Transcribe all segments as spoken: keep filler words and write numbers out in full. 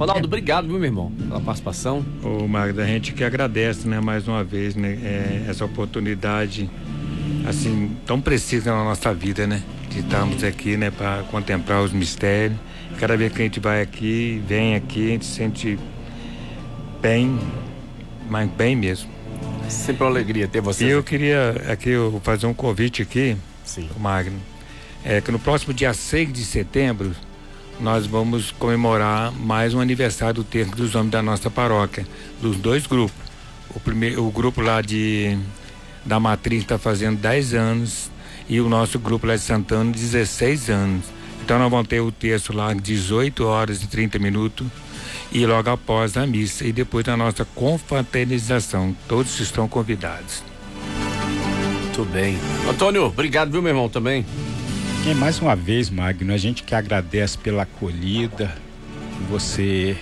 Ronaldo, obrigado, viu, meu irmão, pela participação. Ô, Magda, a gente que agradece, né, mais uma vez, né, é, essa oportunidade, assim, tão precisa na nossa vida, né, de estarmos aqui, né, para contemplar os mistérios. Cada vez que a gente vai aqui, vem aqui, a gente se sente bem, mas bem mesmo. Sempre uma alegria ter você. E eu queria aqui eu fazer um convite aqui, Sim. Magno, é que no próximo dia seis de setembro nós vamos comemorar mais um aniversário do Terço dos Homens da nossa paróquia, dos dois grupos. O primeiro, o grupo lá de da Matriz está fazendo dez anos e o nosso grupo lá de Santana dezesseis anos. Então nós vamos ter o terço lá dezoito horas e trinta minutos e logo após a missa e depois da nossa confraternização. Todos estão convidados. Muito bem. Antônio, obrigado, viu, meu irmão, também. E mais uma vez, Magno, a gente que agradece pela acolhida, você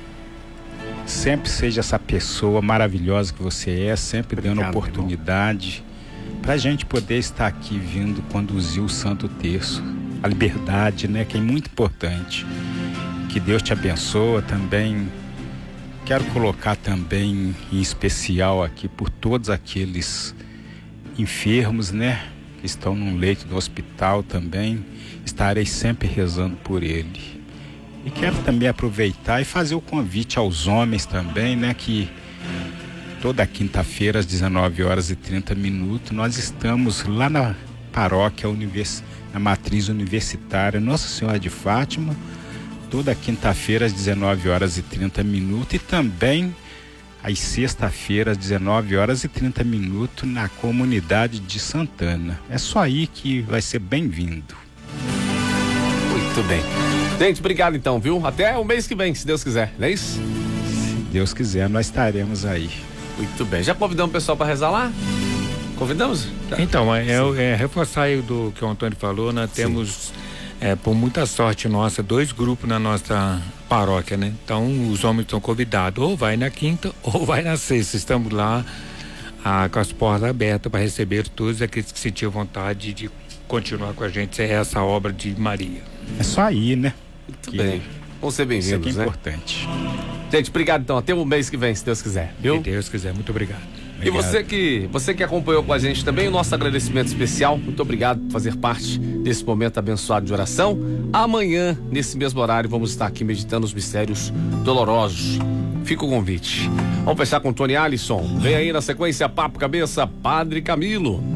sempre seja essa pessoa maravilhosa que você é, sempre Obrigado, dando oportunidade para a gente poder estar aqui vindo conduzir o Santo Terço, a liberdade, né, que é muito importante. Que Deus te abençoe também. Quero colocar também em especial aqui por todos aqueles enfermos, né, que estão num leito do hospital também. Estarei sempre rezando por ele. E quero também aproveitar e fazer o convite aos homens também, né, que toda quinta-feira às dezenove horas e trinta minutos nós estamos lá na paróquia univers... na matriz universitária Nossa Senhora de Fátima, toda quinta-feira às dezenove horas e trinta minutos e também às sexta-feira às dezenove horas e trinta minutos na comunidade de Santana. É só aí que vai ser bem-vindo. Muito bem. Gente, obrigado então, viu? Até o mês que vem, se Deus quiser, não é isso? Se Deus quiser, nós estaremos aí. Muito bem. Já convidamos o pessoal para rezar lá? Convidamos? Então, é, é reforçar aí do que o Antônio falou, né? Temos, é, por muita sorte nossa, dois grupos na nossa paróquia, né? Então, os homens estão convidados, ou vai na quinta ou vai na sexta. Estamos lá ah, com as portas abertas para receber todos aqueles que sentiam vontade de continuar com a gente. É essa obra de Maria. É só aí, né? Muito que bem. Vamos ser bem-vindos, isso aqui é né? importante. Gente, obrigado então. Até o mês que vem, se Deus quiser, viu? Se Deus quiser. Muito obrigado. E você que, você que acompanhou com a gente também, o nosso agradecimento especial. Muito obrigado por fazer parte desse momento abençoado de oração. Amanhã, nesse mesmo horário, vamos estar aqui meditando os mistérios dolorosos. Fica o convite. Vamos fechar com Tony Alisson. Vem aí na sequência Papo Cabeça, Padre Camilo.